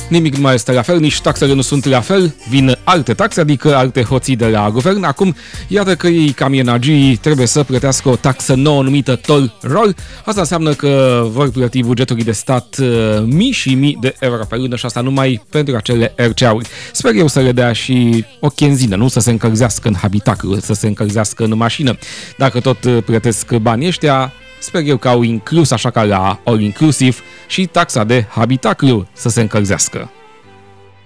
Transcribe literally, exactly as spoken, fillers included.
Nimic nu mai este la fel, nici taxele nu sunt la fel, vin alte taxe, adică alte hoții de la guvern. Acum, iată că ei, camionagii, trebuie să plătească o taxă nouă numită toll roll. Asta înseamnă că vor plăti bugetului de stat mii și mii de euro pe lună și asta numai pentru acele R C A-uri. Sper eu să le dea și o chenzină, nu să se încălzească în habitaclu, să se încălzească în mașină. Dacă tot plătesc banii ăștia, sper eu că au inclus, așa ca la All Inclusive, și taxa de habitaclu să se încălzească.